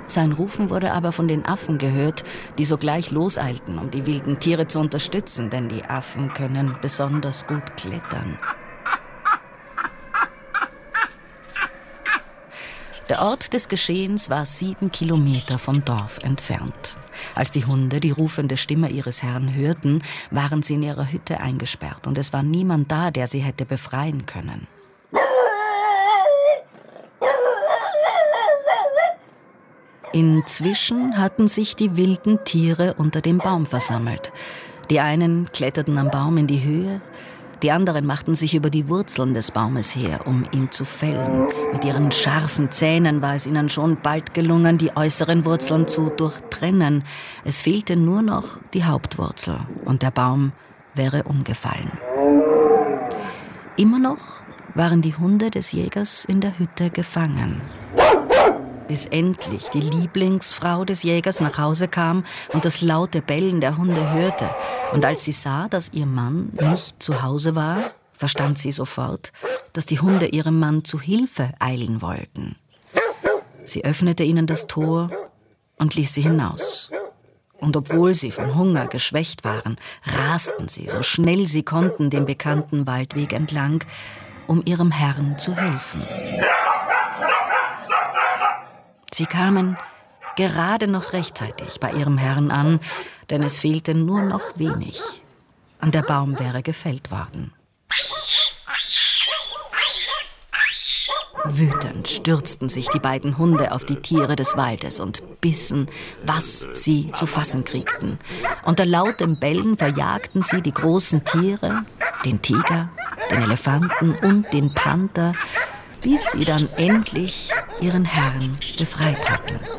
Sein Rufen wurde aber von den Affen gehört, die sogleich loseilten, um die wilden Tiere zu unterstützen, denn die Affen können besonders gut klettern. Der Ort des Geschehens war 7 Kilometer vom Dorf entfernt. Als die Hunde die rufende Stimme ihres Herrn hörten, waren sie in ihrer Hütte eingesperrt und es war niemand da, der sie hätte befreien können. Inzwischen hatten sich die wilden Tiere unter dem Baum versammelt. Die einen kletterten am Baum in die Höhe, die anderen machten sich über die Wurzeln des Baumes her, um ihn zu fällen. Mit ihren scharfen Zähnen war es ihnen schon bald gelungen, die äußeren Wurzeln zu durchtrennen. Es fehlte nur noch die Hauptwurzel und der Baum wäre umgefallen. Immer noch waren die Hunde des Jägers in der Hütte gefangen. Bis endlich die Lieblingsfrau des Jägers nach Hause kam und das laute Bellen der Hunde hörte. Und als sie sah, dass ihr Mann nicht zu Hause war, verstand sie sofort, dass die Hunde ihrem Mann zu Hilfe eilen wollten. Sie öffnete ihnen das Tor und ließ sie hinaus. Und obwohl sie von Hunger geschwächt waren, rasten sie, so schnell sie konnten, den bekannten Waldweg entlang, um ihrem Herrn zu helfen. Sie kamen gerade noch rechtzeitig bei ihrem Herrn an, denn es fehlte nur noch wenig. Und der Baum wäre gefällt worden. Wütend stürzten sich die beiden Hunde auf die Tiere des Waldes und bissen, was sie zu fassen kriegten. Unter lautem Bellen verjagten sie die großen Tiere, den Tiger, den Elefanten und den Panther, bis sie dann endlich ihren Herrn befreit hatten.